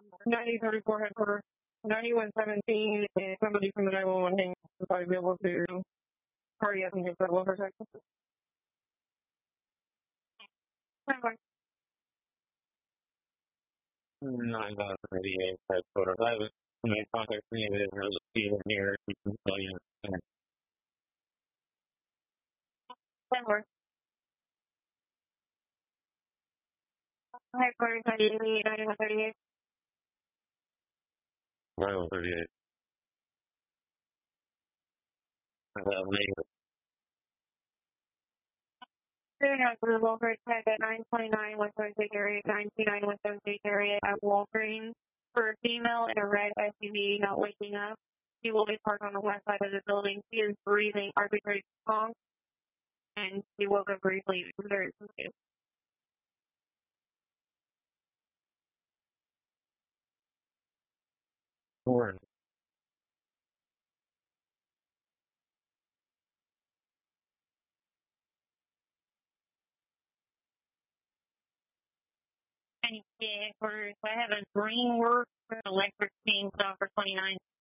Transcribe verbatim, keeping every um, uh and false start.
ninety thirty-four headquarters. ninety-one seventeen is somebody from the nine one one thing to probably be able to cardiac and get federal protection. nine thirty-eight headquarters. I was my contact me with her to see them here. We can tell you. Headquarters ninety-eight, ninety-one thirty-eight. ninety-one thirty-eight. I have name. They're Walgreens tag at nine twenty-nine West Thursday area, nine twenty-nine West Thursday area at Walgreens for a female in a red S U V not waking up. She will be parked on the west side of the building. She is breathing arbitrary strong, and she woke up briefly. Very confused. Four. Yeah, for I have a green work for electric chainsaw for twenty-nine.